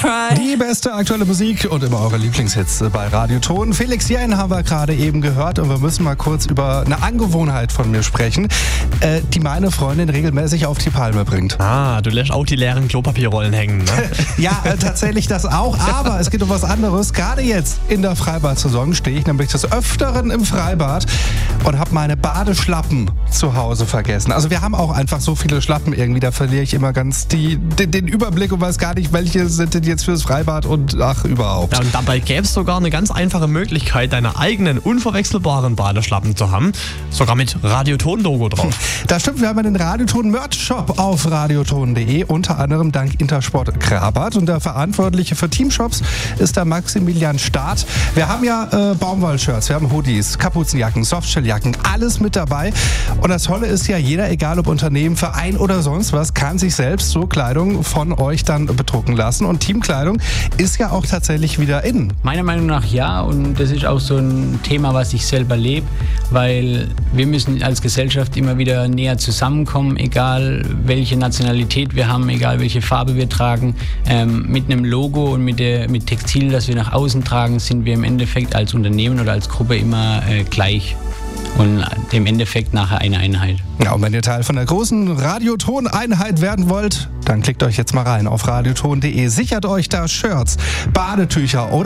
cry. Die beste aktuelle Musik und immer eure Lieblingshits bei Radioton. Felix Jähn haben wir gerade eben gehört und wir müssen mal kurz über eine Angewohnheit von mir sprechen, die meine Freundin regelmäßig auf die Palme bringt. Ah, du lässt auch die leeren Klopapierrollen hängen, ne? Ja, tatsächlich das auch, aber es geht um was anderes. Gerade jetzt in der Freibad-Saison stehe ich nämlich des Öfteren im Freibad und habe meine Badeschlappen zu Hause vergessen. Also wir haben auch einfach so viele Schlappen irgendwie, da verliere ich immer ganz den Überblick und weiß gar nicht, welche sind denn jetzt fürs Freibad und ach, überhaupt. Ja, und dabei gäbe es sogar eine ganz einfache Möglichkeit, deine eigenen unverwechselbaren Badeschlappen zu haben. Sogar mit Radioton-Logo drauf. Das stimmt, wir haben einen Radioton-Merch-Shop auf radioton.de, unter anderem dank Intersport Grabat. Und der Verantwortliche für Teamshops ist der Maximilian Staat. Wir haben ja Baumwollshirts, wir haben Hoodies, Kapuzenjacken, Softshelljacken, alles mit dabei. Und das Tolle ist ja, jeder, egal ob Unternehmen, Verein oder sonst was, kann sich selbst so Kleidung von euch dann bedrucken lassen. Und Teamkleidung ist ja auch tatsächlich wieder in. Meiner Meinung nach ja, und das ist auch so ein Thema, was ich selber lebe, weil wir müssen als Gesellschaft immer wieder näher zusammenkommen, egal welche Nationalität wir haben, egal welche Farbe wir tragen. Mit einem Logo und mit Textil, das wir nach außen tragen, sind wir im Endeffekt als Unternehmen oder als Gruppe immer gleich. Und im Endeffekt nachher eine Einheit. Ja, und wenn ihr Teil von der großen Radioton-Einheit werden wollt, dann klickt euch jetzt mal rein auf radioton.de. Sichert euch da Shirts, Badetücher oder